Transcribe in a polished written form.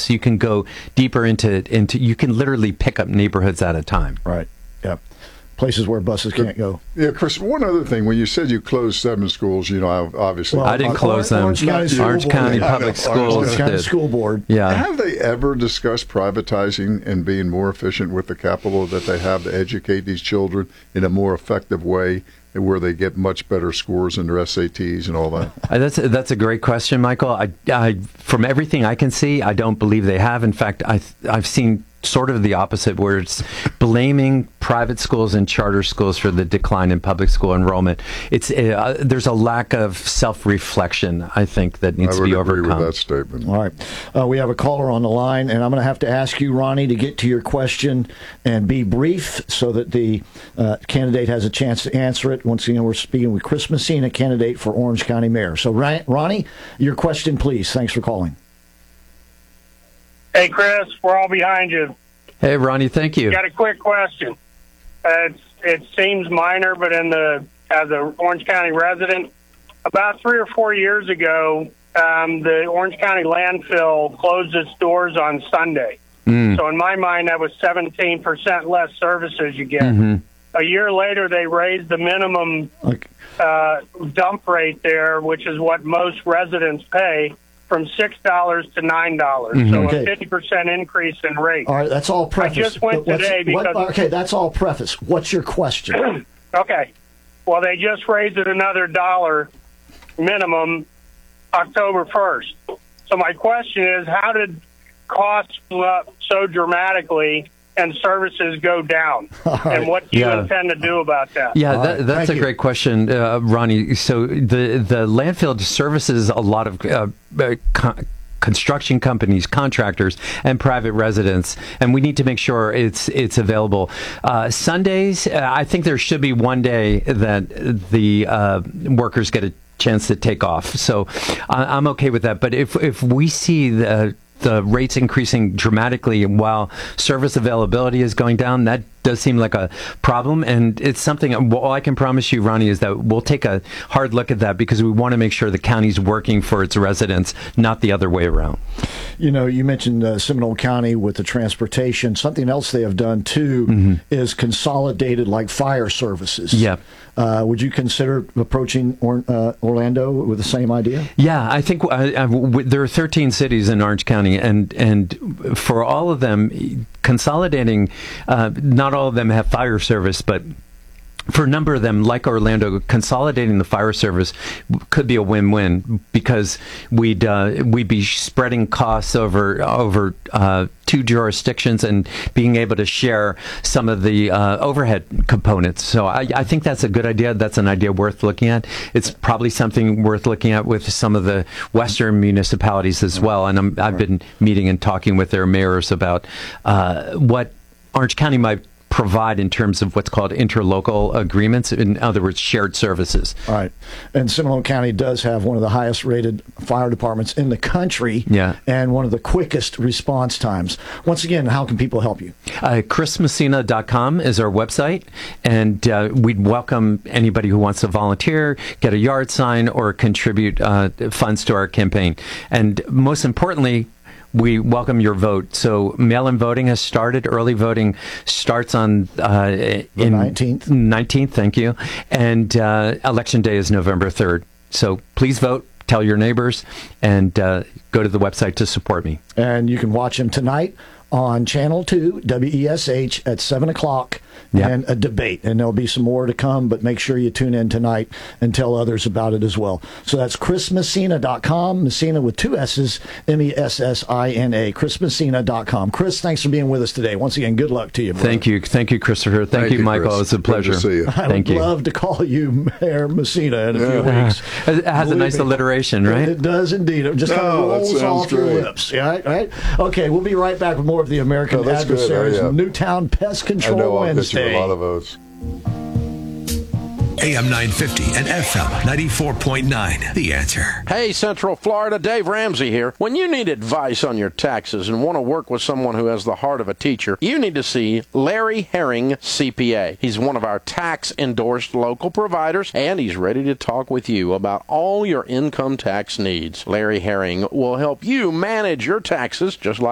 neighborhoods. You can go deeper into you can literally pick up neighborhoods at a time. Right. Yeah. Places where buses can't go. Yeah, Chris, one other thing. When you said you closed 7 schools, obviously. Well, I didn't close them. Orange County Public Schools. Orange County School Board. Yeah. Have they ever discussed privatizing and being more efficient with the capital that they have to educate these children in a more effective way, where they get much better scores in their SATs and all that? That's a great question, Michael. I from everything I can see, I don't believe they have. In fact, I've seen sort of the opposite, where it's blaming private schools and charter schools for the decline in public school enrollment. It's there's a lack of self-reflection, I think, that needs to be overcome. I would agree with that statement. All right. We have a caller on the line, and I'm going to have to ask you, Ronnie, to get to your question and be brief so that the candidate has a chance to answer it. Once again, we're speaking with Chris Messina, candidate for Orange County Mayor. So, Ronnie, your question, please. Thanks for calling. Hey, Chris, we're all behind you. Hey, Ronnie, thank you. Got a quick question. It seems minor, but as an Orange County resident, about 3 or 4 years ago, the Orange County landfill closed its doors on Sunday. So in my mind, that was 17% less services you get. A year later, they raised the minimum dump rate there, which is what most residents pay, from $6 to $9, so a 50% increase in rate. All right, that's all preface. I just went today because... Okay, that's all preface. What's your question? Okay. Well, they just raised it another $1 minimum October 1st. So my question is, how did costs go up so dramamadically and services go down? Right. And what do you intend to do about that? Yeah, that's a great question, Ronnie. So the landfill services a lot of construction companies, contractors, and private residents, and we need to make sure it's available. Sundays, I think there should be one day that the workers get a chance to take off. So I'm okay with that. But if we see the rates increasing dramatically while service availability is going down, that does seem like a problem. And it's something, all I can promise you, Ronnie, is that we'll take a hard look at that, because we want to make sure the county's working for its residents, not the other way around. You know, you mentioned Seminole County with the transportation. Something else they have done, too, is consolidated, like fire services. Yeah. Would you consider approaching Orlando with the same idea? Yeah, I think there are 13 cities in Orange County, and for all of them, consolidating, not all of them have fire service, but for a number of them, like Orlando, consolidating the fire service could be a win-win, because we'd be spreading costs over 2 jurisdictions and being able to share some of the overhead components. So I think that's a good idea. That's an idea worth looking at. It's probably something worth looking at with some of the western municipalities as well. And I've been meeting and talking with their mayors about what Orange County might provide in terms of what's called interlocal agreements, in other words, shared services. All right. And Seminole County does have one of the highest rated fire departments in the country, and one of the quickest response times. Once again, how can people help you? ChrisMessina.com is our website, and we'd welcome anybody who wants to volunteer, get a yard sign, or contribute funds to our campaign. And most importantly, we welcome your vote. So mail-in voting has started. Early voting starts on the 19th. 19th, thank you. And Election Day is November 3rd. So please vote, tell your neighbors, and go to the website to support me. And you can watch him tonight on Channel 2, WESH, at 7 o'clock, and a debate. And there'll be some more to come, but make sure you tune in tonight and tell others about it as well. So that's ChrisMessina.com, Messina with 2 S's, Messina, ChrisMessina.com. Chris, thanks for being with us today. Once again, good luck to you, brother. Thank you, Christopher. Thank you, Michael. Chris. It's a pleasure. Good to see you. I would love to call you Mayor Messina in a few weeks. It has a nice alliteration, right? It does indeed. It just kind of rolls off your lips. Yeah, right? Okay, we'll be right back with more of the American Adversaries, Newtown Pest Control Wednesday. A lot of votes. AM 950 and FM 94.9. The Answer. Hey, Central Florida, Dave Ramsey here. When you need advice on your taxes and want to work with someone who has the heart of a teacher, you need to see Larry Herring, CPA. He's one of our tax-endorsed local providers, and he's ready to talk with you about all your income tax needs. Larry Herring will help you manage your taxes just like